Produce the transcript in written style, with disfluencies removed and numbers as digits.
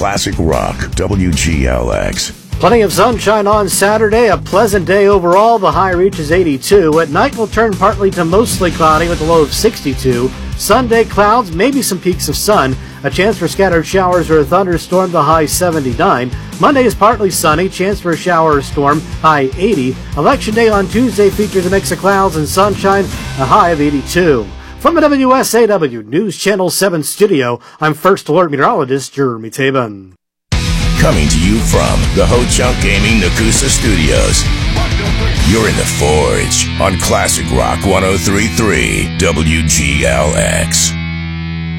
Classic Rock, WGLX. Plenty of sunshine on Saturday, a pleasant day overall. The high reaches 82. At night will turn partly to mostly cloudy with a low of 62. Sunday clouds, maybe some peaks of sun. A chance for scattered showers or a thunderstorm, the high 79. Monday is partly sunny, chance for a shower or storm, high 80. Election day on Tuesday features a mix of clouds and sunshine, a high of 82. From the WSAW News Channel 7 studio, I'm First Alert Meteorologist Jeremy Taban. Coming to you from the Ho-Chunk Gaming Nakusa Studios. You're in the Forge on Classic Rock 103.3 WGLX.